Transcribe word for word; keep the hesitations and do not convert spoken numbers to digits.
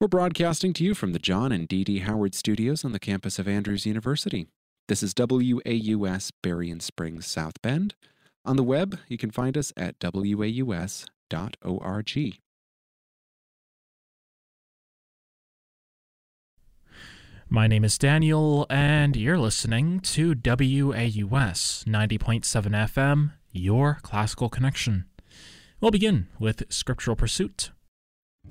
We're broadcasting to you from the John and Dee Dee Howard Studios on the campus of Andrews University. This is W A U S Berrien Springs, South Bend. On the web, you can find us at W A U S dot org. My name is Daniel, and you're listening to W A U S ninety point seven F M, your classical connection. We'll begin with Scriptural Pursuit,